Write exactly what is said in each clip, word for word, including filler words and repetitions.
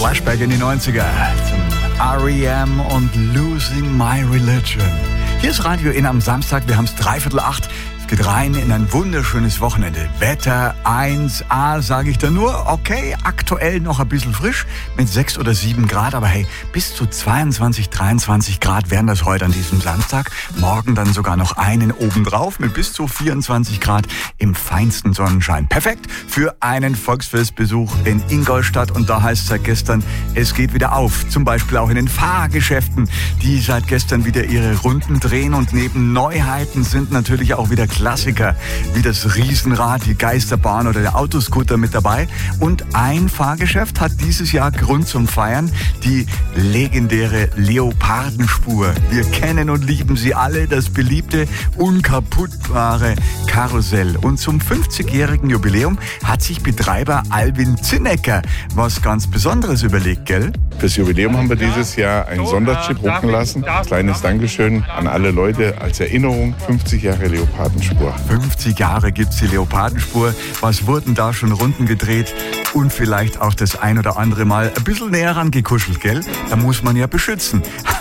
Flashback in die neunziger zum R E M und Losing My Religion. Hier ist Radio In am Samstag, wir haben es dreiviertel acht. Es geht rein in ein wunderschönes Wochenende. Wetter eins A, sage ich da nur. Okay, aktuell noch ein bisschen frisch mit sechs oder sieben Grad. Aber hey, bis zu zweiundzwanzig, dreiundzwanzig Grad werden das heute an diesem Samstag. Morgen dann sogar noch einen obendrauf mit bis zu vierundzwanzig Grad im feinsten Sonnenschein. Perfekt für einen Volksfestbesuch in Ingolstadt. Und da heißt es seit gestern, es geht wieder auf. Zum Beispiel auch in den Fahrgeschäften, die seit gestern wieder ihre Runden drehen. Und neben Neuheiten sind natürlich auch wieder Klassiker wie das Riesenrad, die Geisterbahn oder der Autoscooter mit dabei. Und ein Fahrgeschäft hat dieses Jahr Grund zum Feiern, die legendäre Leopardenspur. Wir kennen und lieben sie alle, das beliebte, unkaputtbare Karussell. Und zum fünfzigjährigen Jubiläum hat sich Betreiber Alvin Zinnecker was ganz Besonderes überlegt, gell? Fürs Jubiläum haben wir dieses Jahr einen Sonderchip drucken lassen. Ein kleines Dankeschön an alle Leute als Erinnerung. fünfzig Jahre Leopardenspur. fünfzig Jahre gibt's die Leopardenspur. Was wurden da schon Runden gedreht? Und vielleicht auch das ein oder andere Mal ein bisschen näher rangekuschelt, gell? Da muss man ja beschützen.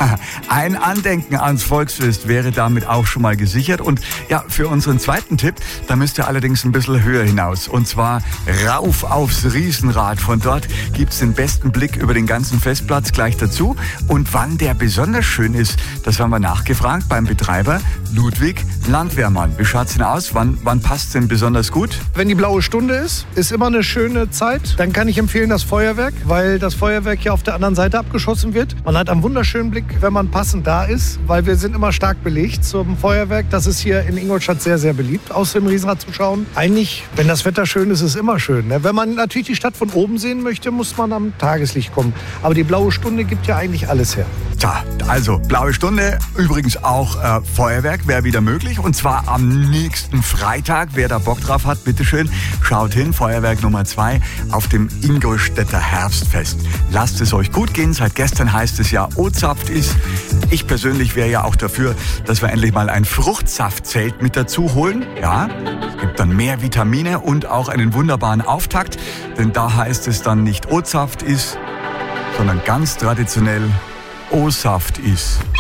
Ein Andenken ans Volksfest wäre damit auch schon mal gesichert. Und ja, für unseren zweiten Tipp, da müsst ihr allerdings ein bisschen höher hinaus. Und zwar rauf aufs Riesenrad. Von dort gibt's den besten Blick über den ganzen Festplatz gleich dazu. Und wann der besonders schön ist, das haben wir nachgefragt beim Betreiber Ludwig Landwehrmann. Wie schaut's denn aus? Wann, wann passt's denn besonders gut? Wenn die blaue Stunde ist, ist immer eine schöne Zeit. Dann kann ich empfehlen das Feuerwerk, weil das Feuerwerk ja auf der anderen Seite abgeschossen wird. Man hat einen wunderschönen Blick, wenn man passend da ist, weil wir sind immer stark belegt zum Feuerwerk. Das ist hier in Ingolstadt sehr, sehr beliebt, aus dem Riesenrad zu schauen. Eigentlich, wenn das Wetter schön ist, ist es immer schön. Wenn man natürlich die Stadt von oben sehen möchte, muss man am Tageslicht kommen. Aber die blaue Stunde gibt ja eigentlich alles her. Tja, also blaue Stunde, übrigens auch äh, Feuerwerk wäre wieder möglich. Und zwar am nächsten Freitag. Wer da Bock drauf hat, bitteschön, schaut hin. Feuerwerk Nummer zwei auf dem Ingolstädter Herbstfest. Lasst es euch gut gehen. Seit gestern heißt es ja, O-Zapft ist. Ich persönlich wäre ja auch dafür, dass wir endlich mal ein Fruchtsaftzelt mit dazu holen. Ja, es gibt dann mehr Vitamine und auch einen wunderbaren Auftakt. Denn da heißt es dann nicht O-Zapft ist, sondern ganz traditionell O-Saft ist.